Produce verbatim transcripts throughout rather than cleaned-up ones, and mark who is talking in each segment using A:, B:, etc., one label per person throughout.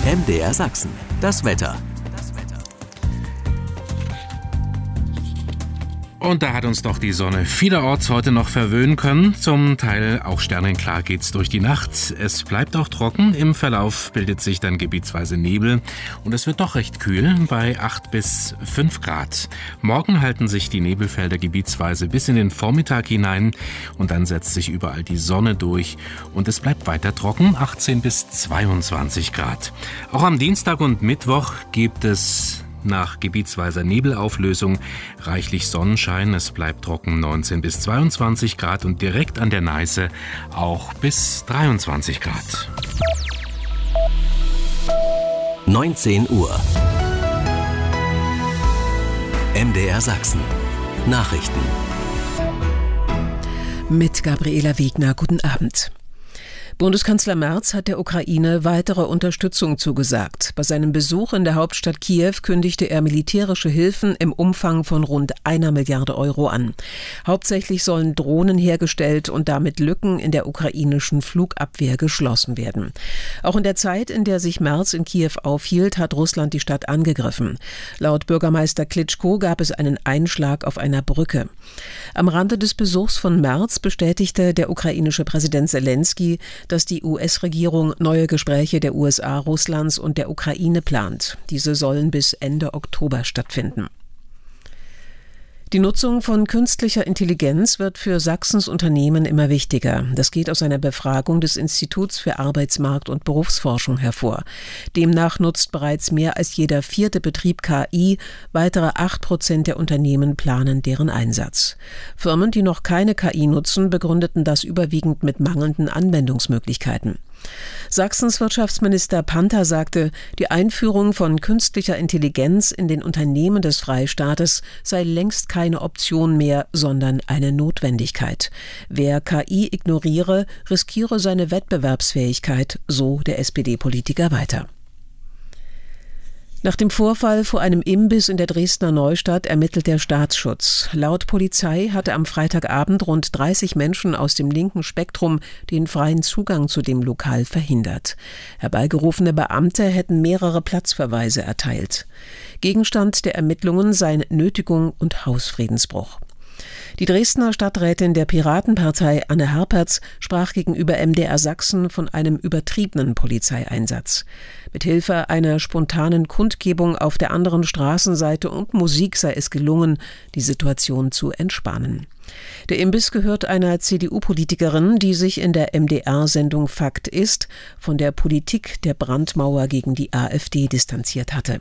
A: M D R Sachsen, das Wetter.
B: Und da hat uns doch die Sonne vielerorts heute noch verwöhnen können. Zum Teil auch sternenklar geht's durch die Nacht. Es bleibt auch trocken. Im Verlauf bildet sich dann gebietsweise Nebel. Und es wird doch recht kühl bei acht bis fünf Grad. Morgen halten sich die Nebelfelder gebietsweise bis in den Vormittag hinein. Und dann setzt sich überall die Sonne durch. Und es bleibt weiter trocken, achtzehn bis zweiundzwanzig Grad. Auch am Dienstag und Mittwoch gibt es nach gebietsweiser Nebelauflösung reichlich Sonnenschein. Es bleibt trocken, neunzehn bis zweiundzwanzig Grad und direkt an der Neiße auch bis dreiundzwanzig Grad.
A: neunzehn Uhr. M D R Sachsen. Nachrichten.
C: Mit Gabriela Wegner, guten Abend. Bundeskanzler Merz hat der Ukraine weitere Unterstützung zugesagt. Bei seinem Besuch in der Hauptstadt Kiew kündigte er militärische Hilfen im Umfang von rund einer Milliarde Euro an. Hauptsächlich sollen Drohnen hergestellt und damit Lücken in der ukrainischen Flugabwehr geschlossen werden. Auch in der Zeit, in der sich Merz in Kiew aufhielt, hat Russland die Stadt angegriffen. Laut Bürgermeister Klitschko gab es einen Einschlag auf einer Brücke. Am Rande des Besuchs von Merz bestätigte der ukrainische Präsident Selenskyj, dass die U S-Regierung neue Gespräche der U S A, Russlands und der Ukraine plant. Diese sollen bis Ende Oktober stattfinden. Die Nutzung von künstlicher Intelligenz wird für Sachsens Unternehmen immer wichtiger. Das geht aus einer Befragung des Instituts für Arbeitsmarkt- und Berufsforschung hervor. Demnach nutzt bereits mehr als jeder vierte Betrieb K I. Weitere acht Prozent der Unternehmen planen deren Einsatz. Firmen, die noch keine K I nutzen, begründeten das überwiegend mit mangelnden Anwendungsmöglichkeiten. Sachsens Wirtschaftsminister Panther sagte, die Einführung von künstlicher Intelligenz in den Unternehmen des Freistaates sei längst keine Option mehr, sondern eine Notwendigkeit. Wer K I ignoriere, riskiere seine Wettbewerbsfähigkeit, so der S P D-Politiker weiter. Nach dem Vorfall vor einem Imbiss in der Dresdner Neustadt ermittelt der Staatsschutz. Laut Polizei hatte am Freitagabend rund dreißig Menschen aus dem linken Spektrum den freien Zugang zu dem Lokal verhindert. Herbeigerufene Beamte hätten mehrere Platzverweise erteilt. Gegenstand der Ermittlungen seien Nötigung und Hausfriedensbruch. Die Dresdner Stadträtin der Piratenpartei Anne Herpertz sprach gegenüber M D R Sachsen von einem übertriebenen Polizeieinsatz. Mithilfe einer spontanen Kundgebung auf der anderen Straßenseite und Musik sei es gelungen, die Situation zu entspannen. Der Imbiss gehört einer C D U-Politikerin, die sich in der M D R-Sendung Fakt ist von der Politik der Brandmauer gegen die AfD distanziert hatte.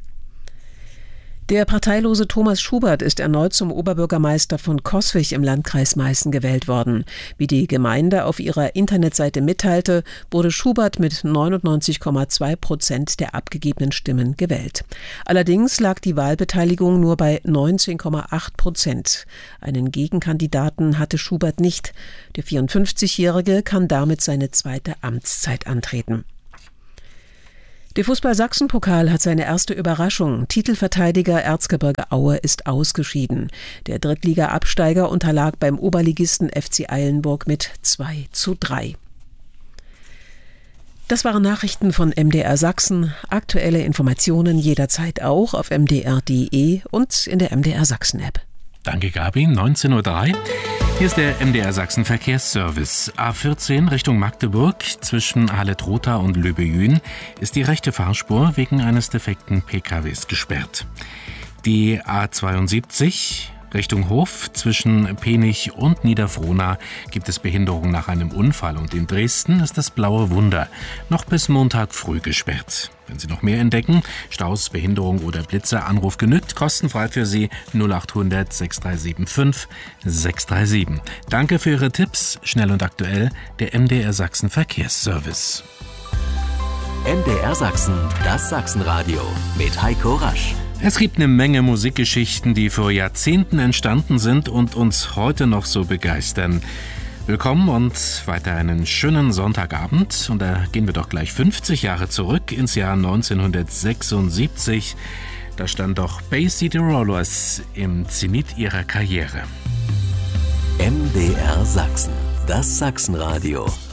C: Der parteilose Thomas Schubert ist erneut zum Oberbürgermeister von Coswig im Landkreis Meißen gewählt worden. Wie die Gemeinde auf ihrer Internetseite mitteilte, wurde Schubert mit neunundneunzig Komma zwei Prozent der abgegebenen Stimmen gewählt. Allerdings lag die Wahlbeteiligung nur bei neunzehn Komma acht Prozent. Einen Gegenkandidaten hatte Schubert nicht. Der vierundfünfzigjährige kann damit seine zweite Amtszeit antreten. Der Fußball-Sachsen-Pokal hat seine erste Überraschung. Titelverteidiger Erzgebirge Aue ist ausgeschieden. Der Drittliga-Absteiger unterlag beim Oberligisten F C Eilenburg mit zwei zu drei. Das waren Nachrichten von M D R Sachsen. Aktuelle Informationen jederzeit auch auf m d r punkt d e und in der M D R Sachsen-App.
B: Danke, Gabi. neunzehn Uhr drei. Hier ist der M D R Sachsen Verkehrsservice. A vierzehn Richtung Magdeburg zwischen Halle-Trotha und Löbejün ist die rechte Fahrspur wegen eines defekten P K Ws gesperrt. Die A zweiundsiebzig Richtung Hof zwischen Penich und Niederfrohna gibt es Behinderung nach einem Unfall und in Dresden ist das Blaue Wunder noch bis Montag früh gesperrt. Wenn Sie noch mehr entdecken, Staus, Behinderung oder Blitzer, Anruf genügt, kostenfrei für Sie null acht hundert sechs drei sieben fünf sechs drei sieben. Danke für Ihre Tipps, schnell und aktuell, der M D R Sachsen Verkehrsservice.
A: M D R Sachsen, das Sachsenradio mit Heiko Rasch.
B: Es gibt eine Menge Musikgeschichten, die vor Jahrzehnten entstanden sind und uns heute noch so begeistern. Willkommen und weiter einen schönen Sonntagabend. Und da gehen wir doch gleich fünfzig Jahre zurück ins Jahr neunzehnhundertsechsundsiebzig. Da stand doch Bay City Rollers im Zenit ihrer Karriere.
A: M D R Sachsen, das Sachsenradio.